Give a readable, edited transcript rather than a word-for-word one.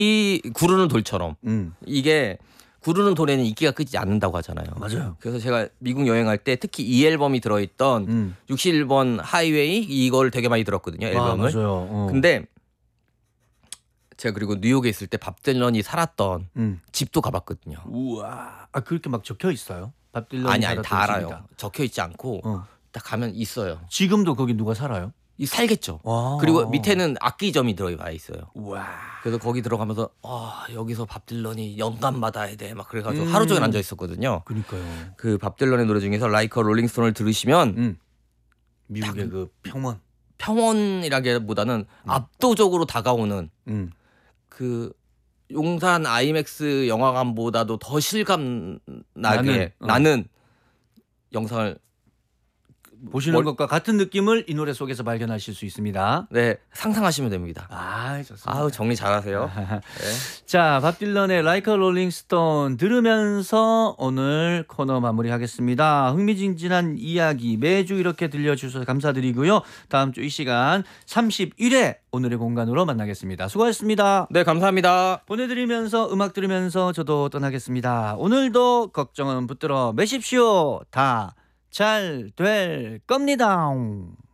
이 구르는 돌처럼 이게 구르는 돌에는 이끼가 끄지 않는다고 하잖아요. 맞아요. 그래서 제가 미국 여행할 때 특히 이 앨범이 들어있던 61번 하이웨이 이걸 되게 많이 들었거든요. 앨범을. 맞아요. 근데 제가 그리고 뉴욕에 있을 때 밥 딜런이 살았던 집도 가봤거든요. 우와. 아 그렇게 막 적혀 있어요? 밥 딜런이 아니 살았던 다 알아요. 집이다. 적혀 있지 않고 딱 가면 있어요. 지금도 거기 누가 살아요? 이 살겠죠. 와. 그리고 밑에는 악기점이 들어와 있어요. 우와. 그래서 거기 들어가면서 여기서 밥 딜런이 영감 받아야 돼 막 그래가지고 하루 종일 앉아 있었거든요. 그러니까요. 그 밥 딜런의 노래 중에서 라이크 어 롤링스톤을 들으시면 미국의 그 평원. 평온이라기보다는 압도적으로 다가오는 그 용산 아이맥스 영화관보다도 더 실감 나게 나는 영상을 보시는 것과 같은 느낌을 이 노래 속에서 발견하실 수 있습니다. 네 상상하시면 됩니다. 아 좋습니다. 아우 정리 잘하세요. 네. 자, 밥 딜런의 Like a Rolling Stone 들으면서 오늘 코너 마무리하겠습니다. 흥미진진한 이야기 매주 이렇게 들려주셔서 감사드리고요. 다음 주 이 시간 31회 오늘의 공간으로 만나겠습니다. 수고하셨습니다. 네 감사합니다. 보내드리면서 음악 들으면서 저도 떠나겠습니다. 오늘도 걱정은 붙들어 매십시오. 다 잘 될 겁니다.